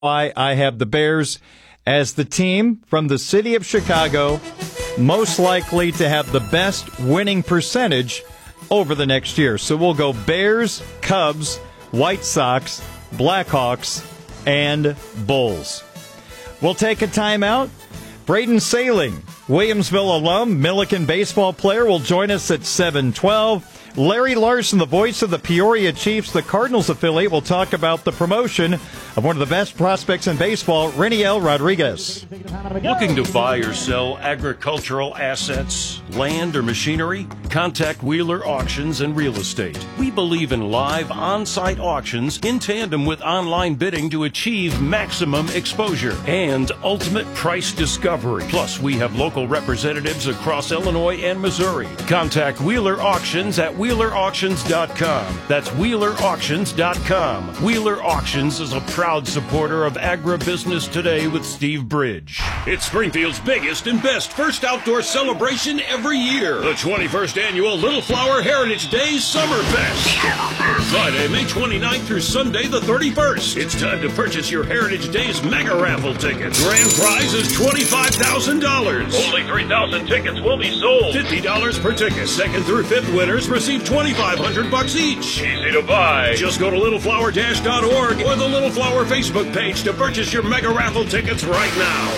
why I have the Bears as the team from the city of Chicago most likely to have the best winning percentage over the next year. So we'll go Bears, Cubs, White Sox, Blackhawks, and Bulls. We'll take a timeout. Braden Sailing, Williamsville alum, Milliken baseball player, will join us at 7:12. Larry Larson, the voice of the Peoria Chiefs, the Cardinals affiliate, will talk about the promotion of one of the best prospects in baseball, Reniel Rodriguez. Looking to buy or sell agricultural assets, land, or machinery? Contact Wheeler Auctions and Real Estate. We believe in live on-site auctions in tandem with online bidding to achieve maximum exposure and ultimate price discovery. Plus, we have local representatives across Illinois and Missouri. Contact Wheeler Auctions at WheelerAuctions.com. That's WheelerAuctions.com. Wheeler Auctions is a proud supporter of Agribusiness Today with Steve Bridge. It's Springfield's biggest and best first outdoor celebration every year. The 21st Annual Little Flower Heritage Days Summerfest. Friday, May 29th through Sunday, the 31st. It's time to purchase your Heritage Days mega raffle tickets. Grand prize is $25,000. Only 3,000 tickets will be sold. $50 per ticket. Second through fifth winners receive $2,500 each. Easy to buy. Just go to littleflower-org or the Little Flower Facebook page to purchase your mega raffle tickets right now.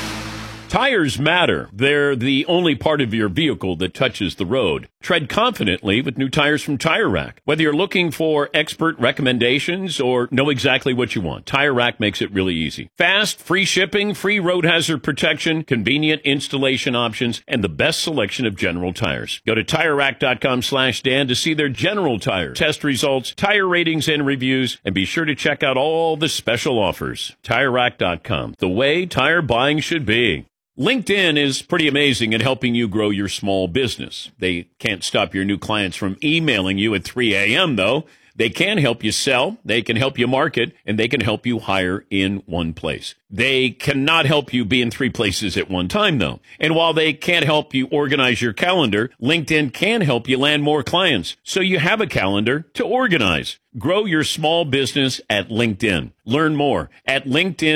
Tires matter. They're the only part of your vehicle that touches the road. Tread confidently with new tires from Tire Rack. Whether you're looking for expert recommendations or know exactly what you want, Tire Rack makes it really easy. Fast, free shipping, free road hazard protection, convenient installation options, and the best selection of General tires. Go to TireRack.com/Dan to see their General tire test results, tire ratings, and reviews, and be sure to check out all the special offers. TireRack.com, the way tire buying should be. LinkedIn is pretty amazing at helping you grow your small business. They can't stop your new clients from emailing you at 3 a.m., though. They can help you sell, they can help you market, and they can help you hire in one place. They cannot help you be in three places at one time, though. And while they can't help you organize your calendar, LinkedIn can help you land more clients, so you have a calendar to organize. Grow your small business at LinkedIn. Learn more at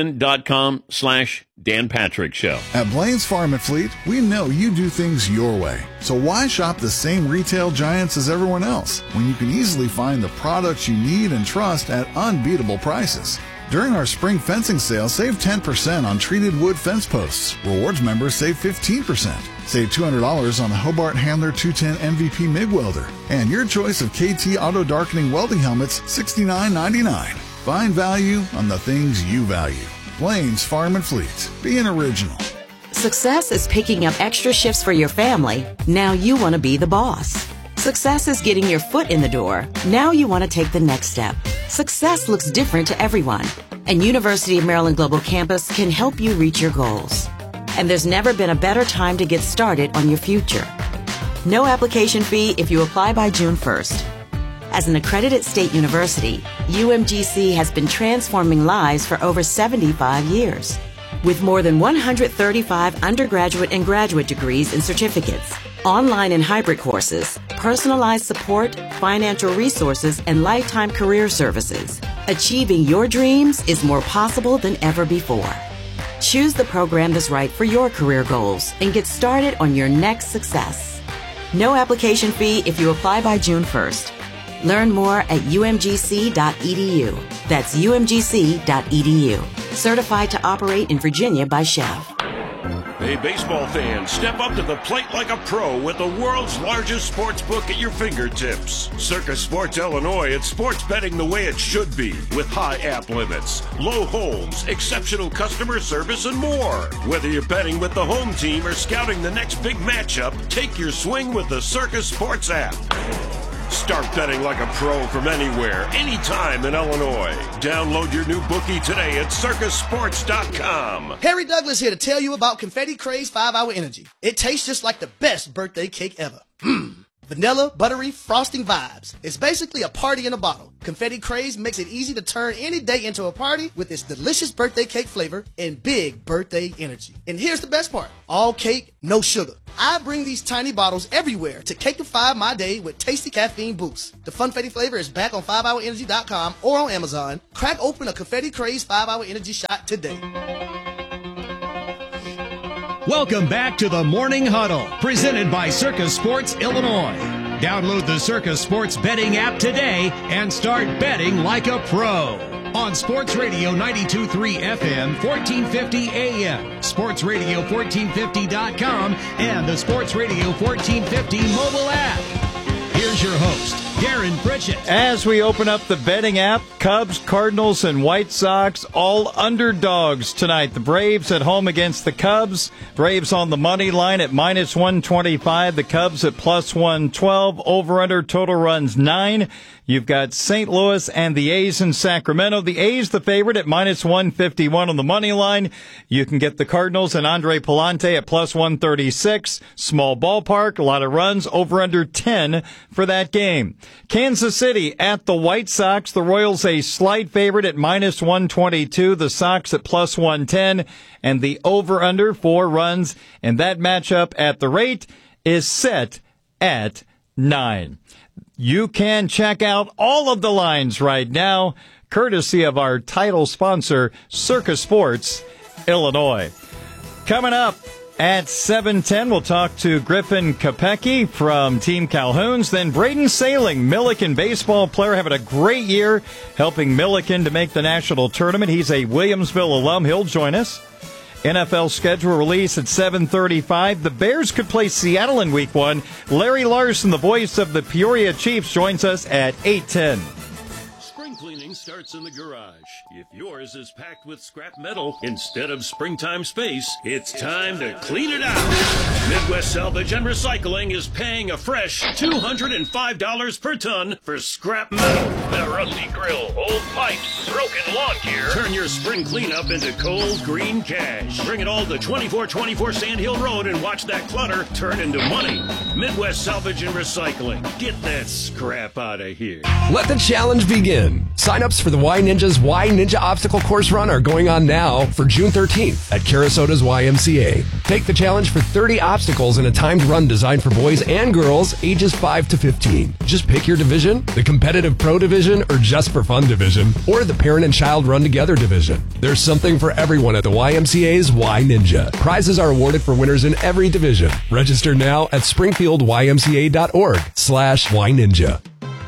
linkedin.com/Dan Patrick Show. At Blaine's Farm and Fleet, we know you do things your way. So why shop the same retail giants as everyone else when you can easily find the products you need and trust at unbeatable prices? During our spring fencing sale, save 10% on treated wood fence posts. Rewards members save 15%. Save $200 on the Hobart Handler 210 MVP MIG welder. And your choice of KT auto darkening welding helmets, $69.99. Find value on the things you value. Blaine's Farm and Fleet. Be an original. Success is picking up extra shifts for your family. Now you want to be the boss. Success is getting your foot in the door. Now you want to take the next step. Success looks different to everyone, and University of Maryland Global Campus can help you reach your goals. And there's never been a better time to get started on your future. No application fee if you apply by June 1st. As an accredited state university, UMGC has been transforming lives for over 75 years. With more than 135 undergraduate and graduate degrees and certificates, online and hybrid courses, personalized support, financial resources, and lifetime career services, achieving your dreams is more possible than ever before. Choose the program that's right for your career goals and get started on your next success. No application fee if you apply by June 1st. Learn more at umgc.edu. That's umgc.edu. Certified to operate in Virginia by Chev. Hey, baseball fans, step up to the plate like a pro with the world's largest sports book at your fingertips. Circus Sports Illinois, it's sports betting the way it should be, with high app limits, low holds, exceptional customer service, and more. Whether you're betting with the home team or scouting the next big matchup, take your swing with the Circus Sports app. Start betting like a pro from anywhere, anytime in Illinois. Download your new bookie today at circusports.com. Harry Douglas here to tell you about Confetti Craze 5-Hour Energy. It tastes just like the best birthday cake ever. vanilla, buttery, frosting vibes. It's basically a party in a bottle. Confetti Craze makes it easy to turn any day into a party with its delicious birthday cake flavor and big birthday energy. And here's the best part. All cake, no sugar. I bring these tiny bottles everywhere to cakeify my day with tasty caffeine boosts. The Funfetti flavor is back on 5hourenergy.com or on Amazon. Crack open a Confetti Craze 5-Hour Energy shot today. Welcome back to the Morning Huddle, presented by Circus Sports Illinois. Download the Circus Sports betting app today and start betting like a pro. On Sports Radio 92.3 FM, 1450 AM, sportsradio1450.com, and the Sports Radio 1450 mobile app. Here's your host, Darren Pritchett. As we open up the betting app, Cubs, Cardinals, and White Sox all underdogs tonight. The Braves at home against the Cubs. Braves on the money line at minus 125. The Cubs at plus 112. Over-under total runs 9. You've got St. Louis and the A's in Sacramento. The A's the favorite at minus 151 on the money line. You can get the Cardinals and Andre Palante at plus 136. Small ballpark, a lot of runs, over under 10 for that game. Kansas City at the White Sox. The Royals a slight favorite at minus 122. The Sox at plus 110. And the over under 4 runs. And that matchup at the rate is set at 9. You can check out all of the lines right now, courtesy of our title sponsor, Circus Sports Illinois. Coming up at 7:10, we'll talk to Griffin Kopecky from Team Calhouns. Then Braden Sailing, Milliken baseball player, having a great year, helping Milliken to make the national tournament. He's a Williamsville alum. He'll join us. NFL schedule release at 7:35. The Bears could play Seattle in Week 1. Larry Larson, the voice of the Peoria Chiefs, joins us at 8:10. Spring cleaning starts in the garage. If yours is packed with scrap metal instead of springtime space, it's time to clean it out. Midwest Salvage and Recycling is paying a fresh $205 per ton for scrap metal. That rusty grill, old pipes, broken lawn gear. Turn your spring cleanup into cold green cash. Bring it all to 2424 Sand Hill Road and watch that clutter turn into money. Midwest Salvage and Recycling. Get that scrap out of here. Let the challenge begin. Sign-ups for the Y Ninja's Y Ninja Obstacle Course Run are going on now for June 13th at Carasota's YMCA. Take the challenge for 30 obstacles in a timed run designed for boys and girls ages 5 to 15. Just pick your division, the competitive pro division or just for fun division, or the parent and child run together division. There's something for everyone at the YMCA's Y Ninja. Prizes are awarded for winners in every division. Register now at springfieldymca.org/Y Ninja.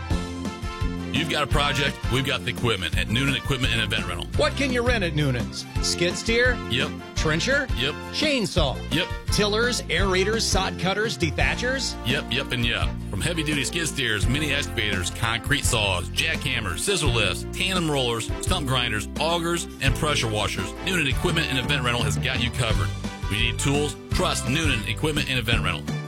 You've got a project, we've got the equipment at Noonan Equipment and Event Rental. What can you rent at Noonan's? Skid steer? Yep. Trencher? Yep. Chainsaw? Yep. Tillers, aerators, sod cutters, dethatchers? Yep, and yep. From heavy-duty skid steers, mini excavators, concrete saws, jackhammers, scissor lifts, tandem rollers, stump grinders, augers, and pressure washers, Noonan Equipment and Event Rental has got you covered. We need tools? Trust Noonan Equipment and Event Rental.